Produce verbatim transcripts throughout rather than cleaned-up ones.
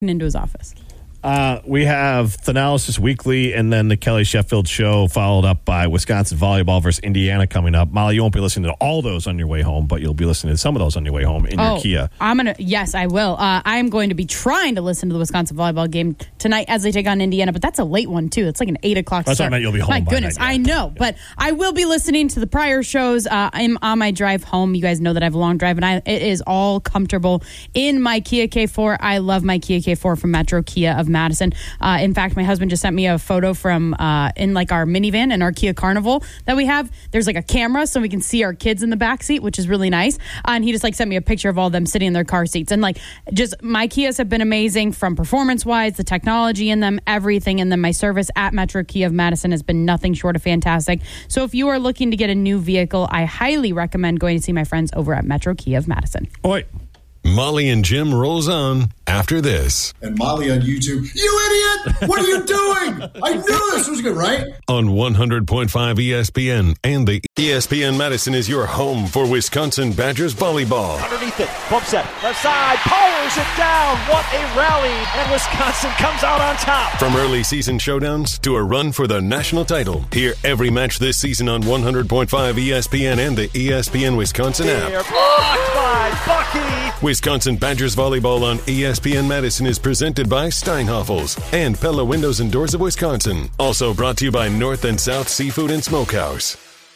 into his office. Uh, we have Thanalysis Weekly and then the Kelly Sheffield Show, followed up by Wisconsin Volleyball versus Indiana coming up. Molly, you won't be listening to all those on your way home, but you'll be listening to some of those on your way home in oh, your Kia. I'm gonna. Yes, I will. Uh, I'm going to be trying to listen to the Wisconsin Volleyball game tonight as they take on Indiana, but that's a late one, too. It's like an eight o'clock That's start. what I meant. You'll be home My by goodness, night, yeah. I know. Yeah. But I will be listening to the prior shows. Uh, I'm on my drive home. You guys know that I have a long drive, and I, it is all comfortable in my Kia K four. I love my Kia K four from Metro Kia of Madison. Uh, in fact, my husband just sent me a photo from uh, in like our minivan and our Kia Carnival that we have. There's like a camera so we can see our kids in the back seat, which is really nice. Uh, and he just like sent me a picture of all of them sitting in their car seats. And like just my Kias have been amazing from performance wise, the technology in them, everything in them. My service at Metro Kia of Madison has been nothing short of fantastic. So if you are looking to get a new vehicle, I highly recommend going to see my friends over at Metro Kia of Madison. Oi. Molly and Jim rolls on after this. And Molly on YouTube, you idiot! What are you doing? I knew this was good, right? On one hundred point five E S P N and the E S P N Madison is your home for Wisconsin Badgers volleyball. Underneath it, bump set, left side, powers it down. What a rally, and Wisconsin comes out on top. From early season showdowns to a run for the national title, hear every match this season on one hundred point five E S P N and the E S P N Wisconsin app. They're blocked by Bucky. Wisconsin Badgers volleyball on E S P N Madison is presented by Steinhoffels and Pella Windows and Doors of Wisconsin. Also brought to you by North and South Seafood and Smokehouse.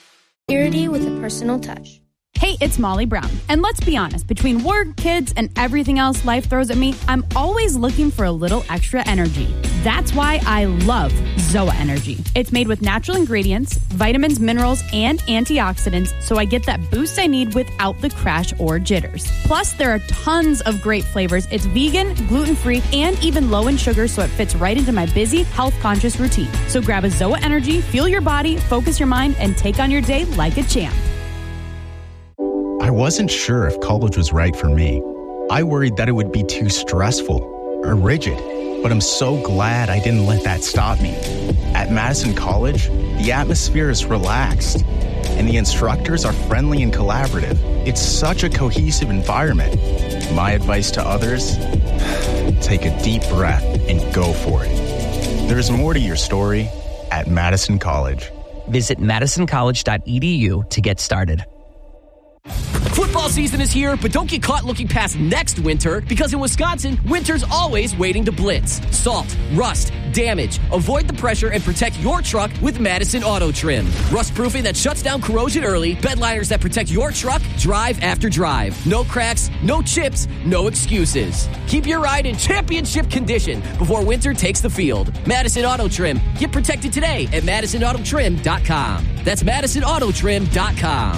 Purity with a personal touch. Hey, it's Molly Brown. And let's be honest, between work, kids, and everything else life throws at me, I'm always looking for a little extra energy. That's why I love Zoa Energy. It's made with natural ingredients, vitamins, minerals, and antioxidants, so I get that boost I need without the crash or jitters. Plus, there are tons of great flavors. It's vegan, gluten-free, and even low in sugar, so it fits right into my busy, health-conscious routine. So grab a Zoa Energy, fuel your body, focus your mind, and take on your day like a champ. I wasn't sure if college was right for me. I worried that it would be too stressful or rigid, but I'm so glad I didn't let that stop me. At Madison College, the atmosphere is relaxed, and the instructors are friendly and collaborative. It's such a cohesive environment. My advice to others, take a deep breath and go for it. There's more to your story at Madison College. Visit madison college dot e d u to get started. Football season is here, but don't get caught looking past next winter, because in Wisconsin, winter's always waiting to blitz. Salt, rust, damage. Avoid the pressure and protect your truck with Madison Auto Trim. Rust-proofing that shuts down corrosion early, bed liners that protect your truck drive after drive. No cracks, no chips, no excuses. Keep your ride in championship condition before winter takes the field. Madison Auto Trim. Get protected today at madison auto trim dot com. That's madison auto trim dot com.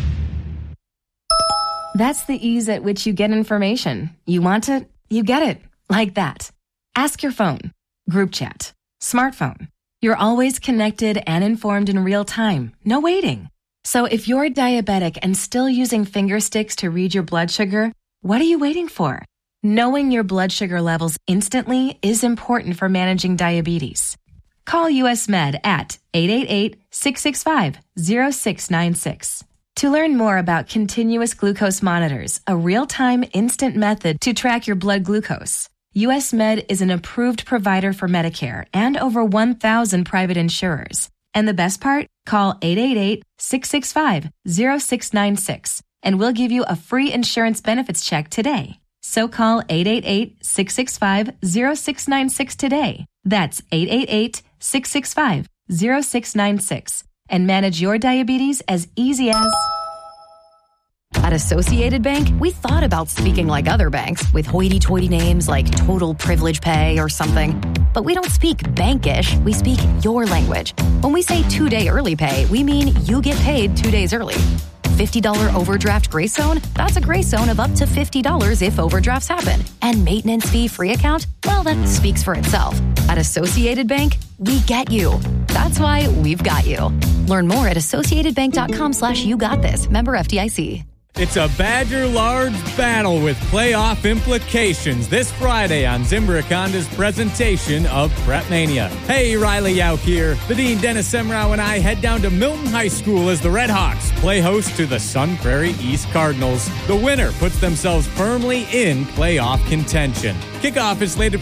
That's the ease at which you get information. You want it, you get it. Like that. Ask your phone. Group chat. Smartphone. You're always connected and informed in real time. No waiting. So if you're diabetic and still using finger sticks to read your blood sugar, what are you waiting for? Knowing your blood sugar levels instantly is important for managing diabetes. Call U S Med at eight eight eight, six six five, zero six nine six. To learn more about continuous glucose monitors, a real-time instant method to track your blood glucose, U S Med is an approved provider for Medicare and over one thousand private insurers. And the best part? Call eight eight eight, six six five, zero six nine six and we'll give you a free insurance benefits check today. So call eight eight eight, six six five, zero six nine six today. That's eight eight eight, six six five, zero six nine six. And manage your diabetes as easy as... At Associated Bank, we thought about speaking like other banks with hoity-toity names like Total Privilege Pay or something. But we don't speak bankish, we speak your language. When we say two-day early pay, we mean you get paid two days early. fifty dollars overdraft grace zone? That's a grace zone of up to fifty dollars if overdrafts happen. And maintenance fee free account? Well, that speaks for itself. At Associated Bank, we get you. That's why we've got you. Learn more at associated bank dot com slash you got this. Member F D I C. It's a Badger Large battle with playoff implications this Friday on Zimbrick Honda's presentation of Prep Mania. Hey, Riley Yauk here. The Dean Dennis Semrau and I head down to Milton High School as the Red Hawks play host to the Sun Prairie East Cardinals. The winner puts themselves firmly in playoff contention. Kickoff is slated for